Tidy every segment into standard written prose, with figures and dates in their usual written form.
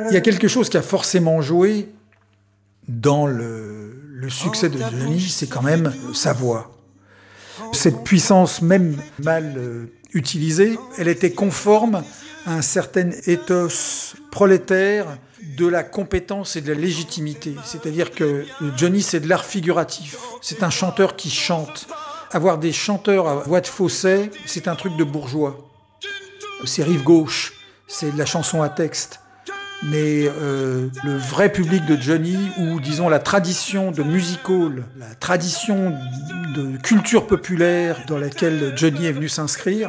Il y a quelque chose qui a forcément joué dans le succès de Johnny, c'est quand même sa voix. Cette puissance, même mal utilisée, elle était conforme à un certain ethos prolétaire de la compétence et de la légitimité. C'est-à-dire que Johnny, c'est de l'art figuratif. C'est un chanteur qui chante. Avoir des chanteurs à voix de fausset, c'est un truc de bourgeois. C'est rive gauche, c'est de la chanson à texte. Mais le vrai public de Johnny, ou disons la tradition de music hall, la tradition de culture populaire dans laquelle Johnny est venu s'inscrire,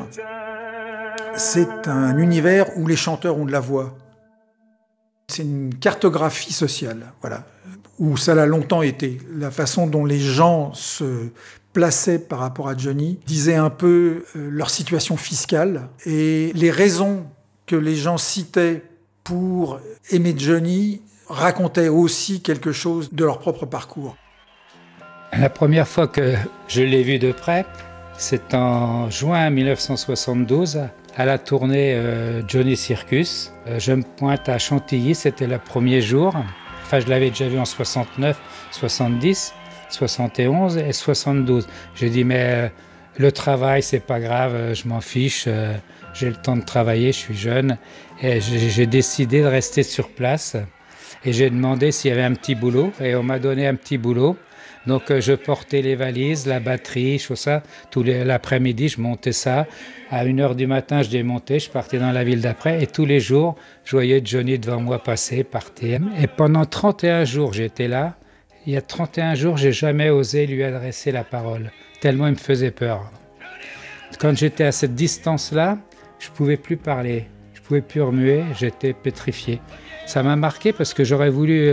c'est un univers où les chanteurs ont de la voix. C'est une cartographie sociale, voilà, où ça l'a longtemps été. La façon dont les gens se plaçaient par rapport à Johnny disait un peu leur situation fiscale et les raisons que les gens citaient pour aimer Johnny racontaient aussi quelque chose de leur propre parcours. La première fois que je l'ai vu de près, c'est en juin 1972, à la tournée Johnny Circus. Je me pointe à Chantilly, c'était le premier jour. Enfin, je l'avais déjà vu en 69, 70, 71 et 72. J'ai dit, mais le travail, c'est pas grave, je m'en fiche. J'ai le temps de travailler, je suis jeune. Et j'ai décidé de rester sur place. Et j'ai demandé s'il y avait un petit boulot. Et on m'a donné un petit boulot. Donc je portais les valises, la batterie, tout ça. L'après-midi, je montais ça. À 1h du matin, je démontais, je partais dans la ville d'après. Et tous les jours, je voyais Johnny devant moi passer, partir. Et pendant 31 jours, j'étais là. Il y a 31 jours, j'ai jamais osé lui adresser la parole. Tellement il me faisait peur. Quand j'étais à cette distance-là, je pouvais plus parler. Je pouvais plus remuer, j'étais pétrifié. Ça m'a marqué parce que j'aurais voulu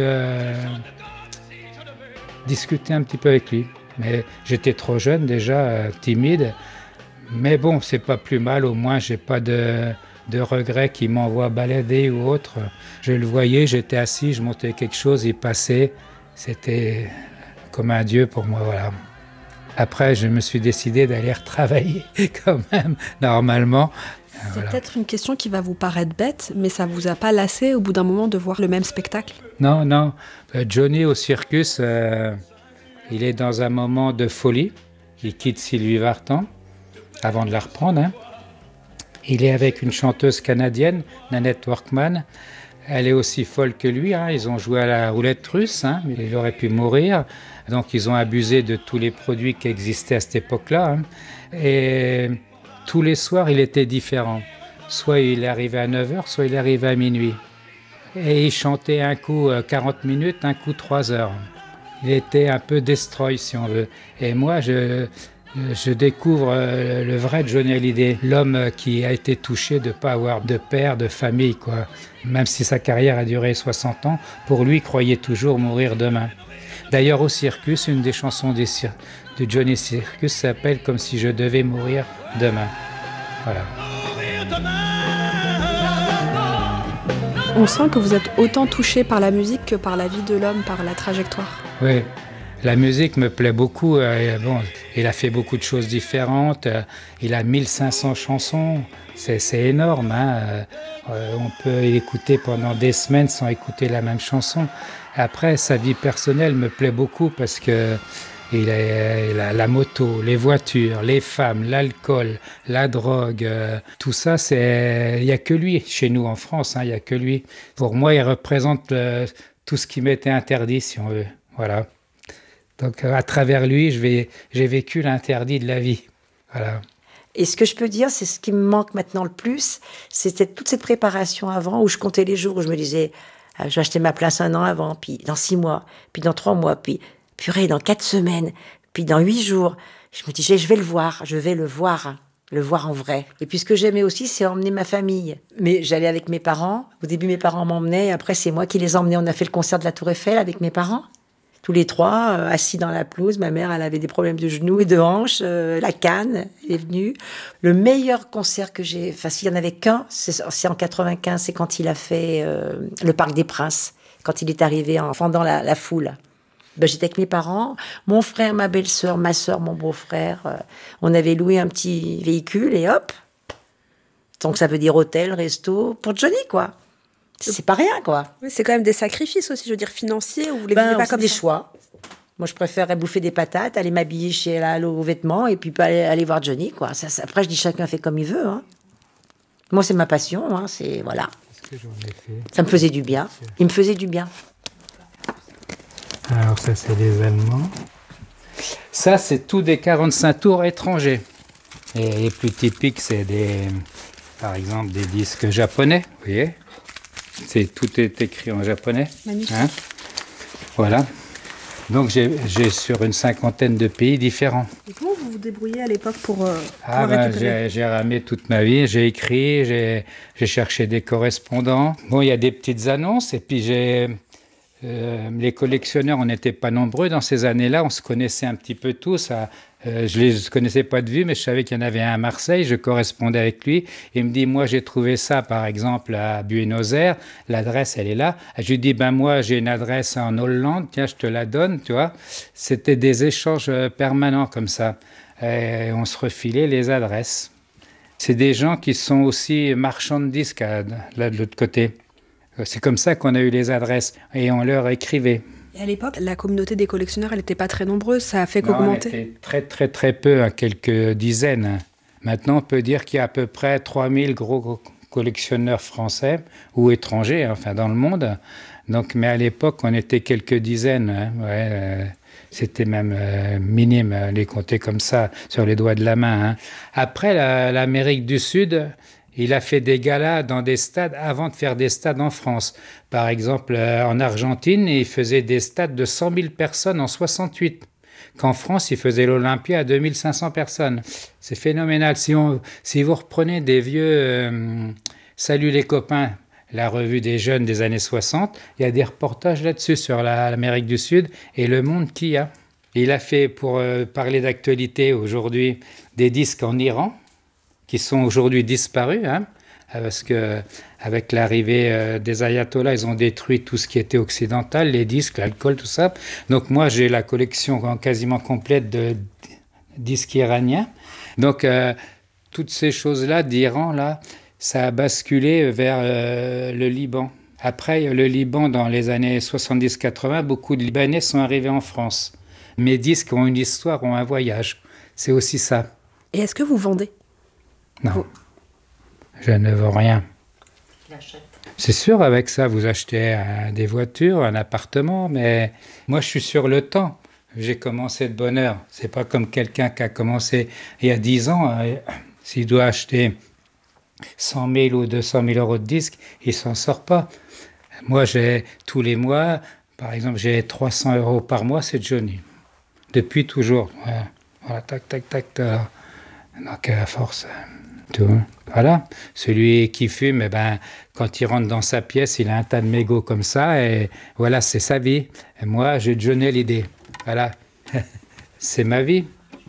discuter un petit peu avec lui. Mais j'étais trop jeune déjà, timide. Mais bon, c'est pas plus mal, au moins j'ai pas de regrets qui m'envoient balader ou autre. Je le voyais, j'étais assis, je montais quelque chose, il passait. C'était comme un dieu pour moi, voilà. Après, je me suis décidé d'aller retravailler quand même, normalement. C'est peut-être une question qui va vous paraître bête, mais ça vous a pas lassé au bout d'un moment de voir le même spectacle ? Non. Johnny au circus, il est dans un moment de folie. Il quitte Sylvie Vartan avant de la reprendre. Hein. Il est avec une chanteuse canadienne, Nanette Workman. Elle est aussi folle que lui. Hein. Ils ont joué à la roulette russe. Hein. Il aurait pu mourir. Donc ils ont abusé de tous les produits qui existaient à cette époque-là. Hein. Et tous les soirs, il était différent. Soit il arrivait à 9h, soit il arrivait à minuit. Et il chantait un coup 40 minutes, un coup 3 heures. Il était un peu destroy, si on veut. Et moi, je découvre le vrai Johnny Hallyday, l'homme qui a été touché de ne pas avoir de père, de famille, quoi. Même si sa carrière a duré 60 ans, pour lui, il croyait toujours mourir demain. D'ailleurs, au circus, une des chansons de Johnny Circus s'appelle « Comme si je devais mourir demain ». Voilà. On sent que vous êtes autant touché par la musique que par la vie de l'homme, par la trajectoire. Oui, la musique me plaît beaucoup. Bon, il a fait beaucoup de choses différentes. Il a 1500 chansons. C'est énorme. Hein. On peut écouter pendant des semaines sans écouter la même chanson. Après, sa vie personnelle me plaît beaucoup parce que il a la moto, les voitures, les femmes, l'alcool, la drogue, tout ça, il n'y a que lui chez nous en France, hein, il n'y a que lui. Pour moi, il représente tout ce qui m'était interdit, si on veut. Voilà. Donc, à travers lui, j'ai vécu l'interdit de la vie. Voilà. Et ce que je peux dire, c'est ce qui me manque maintenant le plus, c'était toute cette préparation avant où je comptais les jours, où je me disais, je vais acheter ma place 1 an avant, puis dans 6 mois, puis dans 3 mois, puis purée, dans 4 semaines, puis dans 8 jours. Je me disais, je vais le voir en vrai. Et puis ce que j'aimais aussi, c'est emmener ma famille. Mais j'allais avec mes parents. Au début, mes parents m'emmenaient. Après, c'est moi qui les emmenais. On a fait le concert de la Tour Eiffel avec mes parents. Tous les 3, assis dans la pelouse. Ma mère, elle avait des problèmes de genoux et de hanches. La canne, elle est venue. Le meilleur concert que j'ai... Enfin, s'il n'y en avait qu'un, c'est en 95. C'est quand il a fait le Parc des Princes. Quand il est arrivé en fendant la foule. J'étais avec mes parents, mon frère, ma belle-sœur, ma sœur, mon beau-frère. On avait loué un petit véhicule et hop. Donc ça veut dire hôtel, resto, pour Johnny, quoi. C'est pas rien, quoi. Oui, c'est quand même des sacrifices aussi, je veux dire, financiers, ou vous les vivez pas comme des ça. choix. Moi, je préférerais bouffer des patates, aller m'habiller chez la Halo aux vêtements et puis pas aller voir Johnny, quoi. Après, je dis chacun fait comme il veut. Hein. Moi, c'est ma passion. Hein, voilà. Ça me faisait du bien. Il me faisait du bien. Alors ça, c'est les Allemands. Ça, c'est tous des 45 tours étrangers. Et les plus typiques, c'est par exemple, des disques japonais. Vous voyez, tout est écrit en japonais. Magnifique. Hein, voilà. Donc j'ai sur une 50aine de pays différents. Et comment vous vous débrouillez à l'époque pour récupérer? J'ai ramé toute ma vie, j'ai écrit, j'ai cherché des correspondants. Bon, il y a des petites annonces et puis les collectionneurs, on n'était pas nombreux dans ces années-là, on se connaissait un petit peu tous. Je ne les connaissais pas de vue, mais je savais qu'il y en avait un à Marseille, je correspondais avec lui. Il me dit, moi j'ai trouvé ça par exemple à Buenos Aires, l'adresse elle est là. Je lui dis, moi j'ai une adresse en Hollande, tiens je te la donne, tu vois. C'était des échanges permanents comme ça. Et on se refilait les adresses. C'est des gens qui sont aussi marchands de disques là de l'autre côté. C'est comme ça qu'on a eu les adresses et on leur écrivait. Et à l'époque, la communauté des collectionneurs, elle n'était pas très nombreuse, ça a fait qu'augmenter. On était très très très peu, à quelques dizaines. Maintenant, on peut dire qu'il y a à peu près 3000 gros collectionneurs français ou étrangers, enfin dans le monde. Donc, mais à l'époque, on était quelques dizaines. Hein, c'était même minime, les compter comme ça, sur les doigts de la main. Hein. Après, l'Amérique du Sud... Il a fait des galas dans des stades avant de faire des stades en France. Par exemple, en Argentine, il faisait des stades de 100 000 personnes en 68. Qu'en France, il faisait l'Olympia à 2500 personnes. C'est phénoménal. Si vous reprenez des vieux Salut les copains, la revue des jeunes des années 60, il y a des reportages là-dessus sur l'Amérique du Sud et le monde qu'il y a. Il a fait, pour parler d'actualité aujourd'hui, des disques en Iran, qui sont aujourd'hui disparus, hein, parce qu'avec l'arrivée des ayatollahs, ils ont détruit tout ce qui était occidental, les disques, l'alcool, tout ça. Donc moi, j'ai la collection quasiment complète de disques iraniens. Donc toutes ces choses-là d'Iran, là, ça a basculé vers le Liban. Après, le Liban, dans les années 70-80, beaucoup de Libanais sont arrivés en France. Mes disques ont une histoire, ont un voyage. C'est aussi ça. Et est-ce que vous vendez ? Non, je ne vends rien. C'est sûr, avec ça, vous achetez des voitures, un appartement, mais moi, je suis sur le temps. J'ai commencé de bonne heure. C'est pas comme quelqu'un qui a commencé il y a 10 ans. S'il doit acheter 100 000 ou 200 000 euros de disques, il ne s'en sort pas. Moi, tous les mois, par exemple, j'ai 300 euros par mois, c'est Johnny. Depuis toujours. Voilà, tac, tac, tac. Donc, à force... Tout. Voilà, celui qui fume, quand il rentre dans sa pièce, il a un tas de mégots comme ça, et voilà, c'est sa vie. Et moi, j'ai Johnny l'idée. Voilà, c'est ma vie.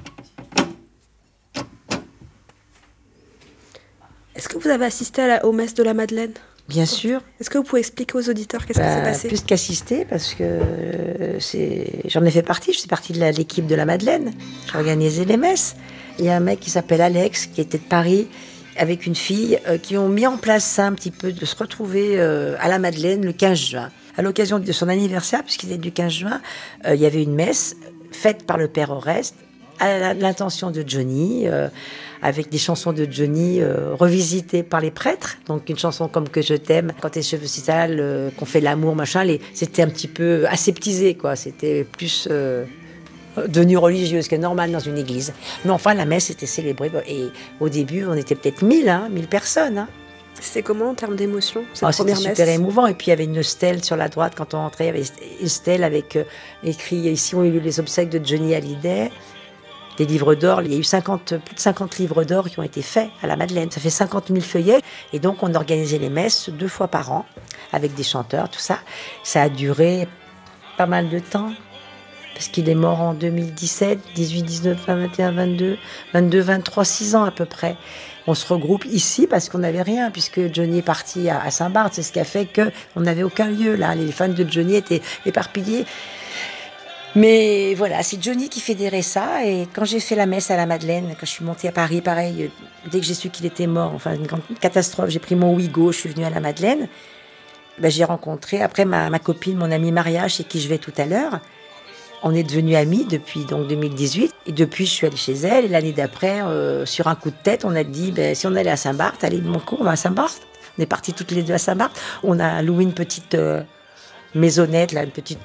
Est-ce que vous avez assisté aux messes de la Madeleine ? Bien sûr. Est-ce que vous pouvez expliquer aux auditeurs qu'est-ce qui s'est passé ? Plus qu'assister, parce que j'en ai fait partie. Je suis partie de l'équipe de la Madeleine. J'organisais les messes. Il y a un mec qui s'appelle Alex, qui était de Paris, avec une fille, qui ont mis en place ça un petit peu, de se retrouver à la Madeleine le 15 juin. À l'occasion de son anniversaire, puisqu'il était du 15 juin, il y avait une messe faite par le Père Oreste, à l'intention de Johnny, avec des chansons de Johnny revisitées par les prêtres. Donc une chanson comme Que je t'aime, Quand tes cheveux si sales, Qu'on fait l'amour, machin. C'était un petit peu aseptisé, quoi. C'était plus... devenue religieuse, ce qui est normal dans une église. Mais enfin, la messe était célébrée. Et au début, on était peut-être 1000 personnes. Hein. C'était comment en termes d'émotion, cette C'était première messe ? Super émouvant. Et puis, il y avait une stèle sur la droite. Quand on entrait, il y avait une stèle avec écrit « Ici ont eu les obsèques de Johnny Hallyday ». Des livres d'or. Il y a eu plus de 50 livres d'or qui ont été faits à la Madeleine. Ça fait 50 000 feuillets. Et donc, on organisait les messes 2 fois par an avec des chanteurs, tout ça. Ça a duré pas mal de temps. Parce qu'il est mort en 2017, 18, 19, 20, 21, 22, 23, 6 ans à peu près. On se regroupe ici parce qu'on n'avait rien, puisque Johnny est parti à Saint-Barth. C'est ce qui a fait qu'on n'avait aucun lieu là. Les fans de Johnny étaient éparpillés. Mais voilà, c'est Johnny qui fédérait ça. Et quand j'ai fait la messe à la Madeleine, quand je suis montée à Paris, pareil, dès que j'ai su qu'il était mort, enfin une grande catastrophe, j'ai pris mon Ouigo, je suis venue à la Madeleine. j'ai rencontré après ma copine, mon amie Maria, chez qui je vais tout à l'heure. On est devenus amis depuis donc 2018. Et depuis, je suis allée chez elle. Et l'année d'après, sur un coup de tête, on a dit, si on allait à Saint-Barth, allez, mon con, on va à Saint-Barth. On est partis toutes les deux à Saint-Barth. On a loué une petite maisonnette, là, une petite